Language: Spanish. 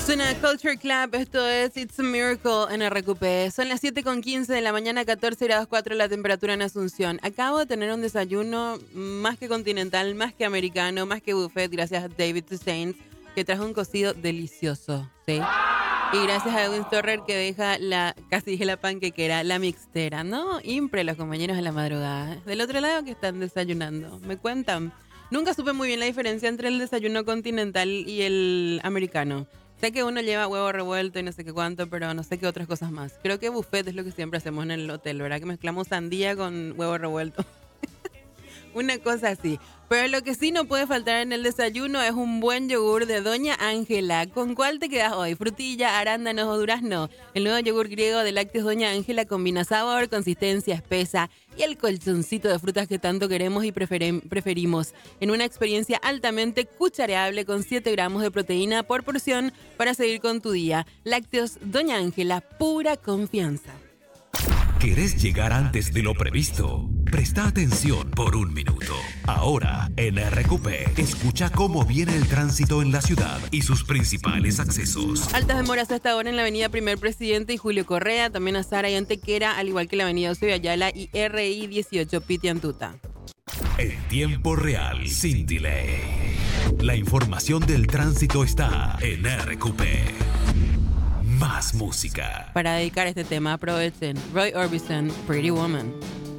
Suena Culture Club, esto es It's a Miracle en RQP. Son las 7:15 de la mañana, 14 grados 4 la temperatura en Asunción. Acabo de tener un desayuno más que continental, más que americano, más que buffet, gracias a David Toussaint, que trajo un cocido delicioso, ¿sí? Y gracias a Edwin Storrer, que deja casi dije la panquequera, la mixtera, ¿no? Impre los compañeros de la madrugada. Del otro lado, que están desayunando? ¿Me cuentan? Nunca supe muy bien la diferencia entre el desayuno continental y el americano. Sé que uno lleva huevo revuelto y no sé qué cuánto, pero no sé qué otras cosas más. Creo que buffet es lo que siempre hacemos en el hotel, ¿verdad? Que mezclamos sandía con huevo revuelto. Una cosa así. Pero lo que sí no puede faltar en el desayuno es un buen yogur de Doña Ángela. ¿Con cuál te quedas hoy? ¿Frutilla, arándanos o durazno? El nuevo yogur griego de lácteos Doña Ángela combina sabor, consistencia espesa y el colchoncito de frutas que tanto queremos y preferimos. En una experiencia altamente cuchareable con 7 gramos de proteína por porción para seguir con tu día. Lácteos Doña Ángela, pura confianza. ¿Querés llegar antes de lo previsto? Presta atención por un minuto. Ahora, en RQP, escucha cómo viene el tránsito en la ciudad y sus principales accesos. Altas demoras hasta ahora en la avenida Primer Presidente y Julio Correa, también a Sara y Antequera, al igual que la avenida Eusebio Ayala y RI 18 Pitiantuta. En tiempo real, sin delay. La información del tránsito está en RQP. Más música. Para dedicar este tema, aprovechen Roy Orbison, Pretty Woman.